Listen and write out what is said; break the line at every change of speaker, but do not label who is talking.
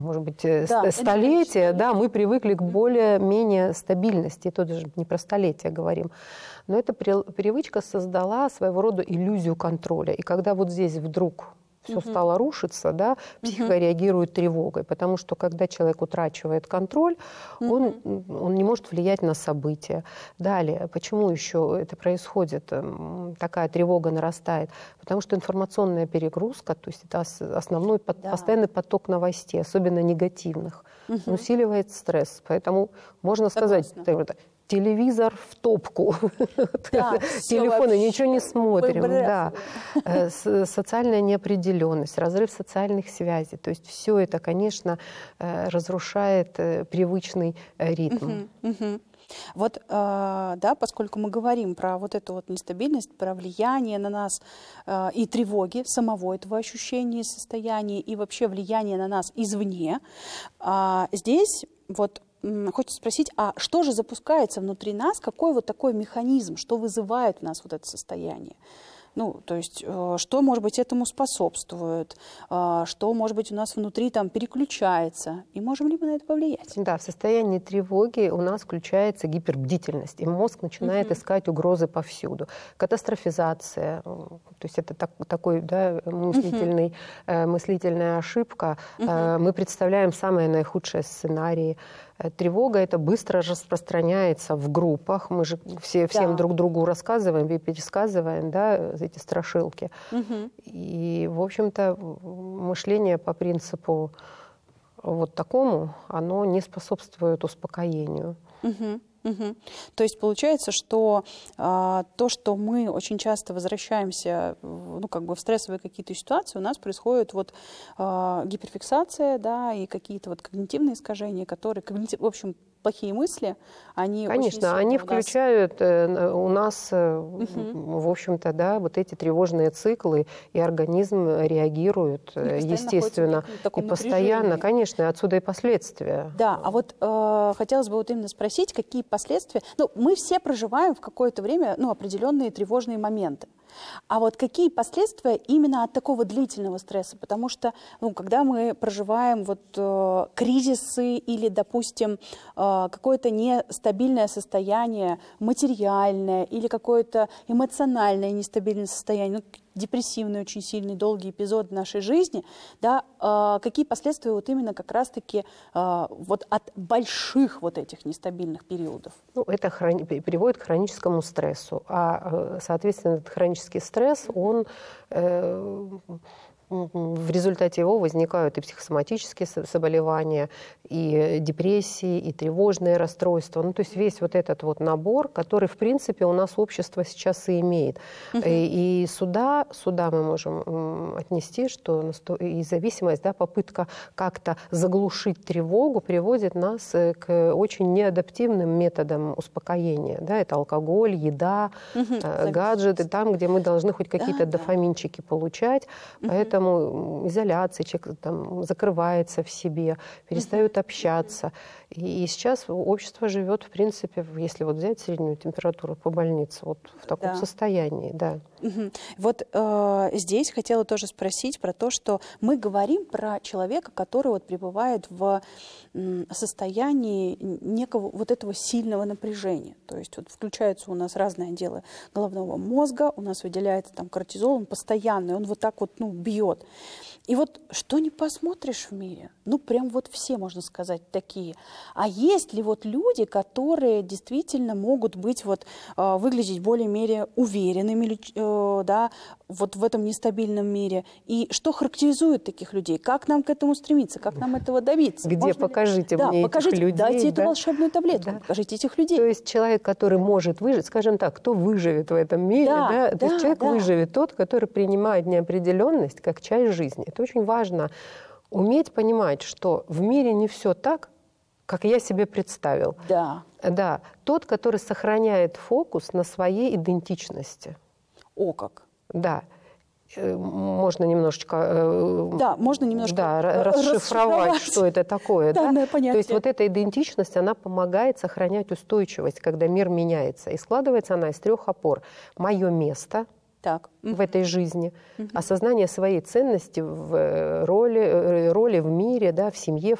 может быть, столетия, да, мы привыкли к более-менее стабильности. И тут даже не про столетия говорим. Но эта привычка создала своего рода иллюзию контроля. И когда вот здесь вдруг все стало рушиться, да, психика реагирует тревогой, потому что когда человек утрачивает контроль, он не может влиять на события. Далее, почему еще это происходит, такая тревога нарастает? Потому что информационная перегрузка, то есть это основной постоянный поток новостей, особенно негативных, усиливает стресс. Поэтому можно сказать, телевизор в топку, телефоны, ничего не смотрим, да. Социальная неопределенность, разрыв социальных связей. То есть все это, конечно, разрушает привычный ритм.
Вот, да, поскольку мы говорим про вот эту вот нестабильность, про влияние на нас и тревоги самого этого ощущения, состояния и вообще влияние на нас извне, здесь вот хочется спросить, а что же запускается внутри нас, какой вот такой механизм, что вызывает в нас вот это состояние? Ну, то есть, что, может быть, этому способствует, что, может быть, у нас внутри там переключается, и можем ли мы на это повлиять?
Да, в состоянии тревоги у нас включается гипербдительность, и мозг начинает искать угрозы повсюду. Катастрофизация, то есть это такой, да, мыслительная ошибка. Мы представляем самые наихудшие сценарии. Тревога это быстро распространяется в группах. Мы же всем друг другу рассказываем и пересказываем, да, эти страшилки. И, в общем-то, мышление по принципу вот такому, оно не способствует успокоению.
То есть получается, что то, что мы очень часто возвращаемся, ну, как бы в стрессовые какие-то ситуации, у нас происходит вот гиперфиксация, да, и какие-то вот когнитивные искажения, которые, в общем, плохие мысли, они
конечно, они включают у нас, в общем-то, да, вот эти тревожные циклы, и организм реагирует, естественно, и постоянно, конечно, отсюда и последствия.
Да, а вот хотелось бы вот именно спросить, какие последствия, ну, мы все проживаем в какое-то время, ну, определенные тревожные моменты. А вот какие последствия именно от такого длительного стресса? Потому что, ну, когда мы проживаем вот кризисы или, допустим, какое-то нестабильное состояние материальное или какое-то эмоциональное нестабильное состояние, ну, депрессивный, очень сильный, долгий эпизод в нашей жизни, да, какие последствия вот именно как раз-таки вот от больших вот этих нестабильных периодов?
Ну, это приводит к хроническому стрессу, а, соответственно, этот хронический стресс, он в результате его возникают и психосоматические заболевания, и депрессии, и тревожные расстройства. Ну, то есть весь вот этот вот набор, который, в принципе, у нас общество сейчас и имеет. И сюда мы можем отнести, что и зависимость, да, попытка как-то заглушить тревогу приводит нас к очень неадаптивным методам успокоения. Да, это алкоголь, еда, гаджеты, там, где мы должны хоть какие-то дофаминчики получать. Поэтому изоляция, человек там закрывается в себе, перестает общаться. И сейчас общество живет, в принципе, если вот взять среднюю температуру по больнице, вот в таком состоянии, да.
Вот здесь хотела тоже спросить про то, что мы говорим про человека, который вот пребывает в состоянии некого вот этого сильного напряжения. То есть вот включаются у нас разные отделы головного мозга, у нас выделяется там кортизол, он постоянный, он вот так вот, ну, бьет. И вот что не посмотришь в мире, ну прям вот все, можно сказать, такие. А есть ли вот люди, которые действительно могут быть вот выглядеть более-менее уверенными, да, вот в этом нестабильном мире? И что характеризует таких людей? Как нам к этому стремиться? Как нам этого добиться?
Где? Покажите мне этих людей.
Дайте эту волшебную таблетку, покажите этих людей.
То есть человек, который может выжить, скажем так, кто выживет в этом мире, да? То есть человек выживет тот, который принимает неопределенность как часть жизни. Это очень важно. Уметь понимать, что в мире не все так, как я себе представил. Да. Тот, который сохраняет фокус на своей идентичности.
О как!
Да. Можно немножечко, расшифровать, что это такое. Да? То есть вот эта идентичность, она помогает сохранять устойчивость, когда мир меняется. И складывается она из трех опор. Мое место,
Так.
в этой жизни, осознание своей ценности в роли в мире, да, в семье,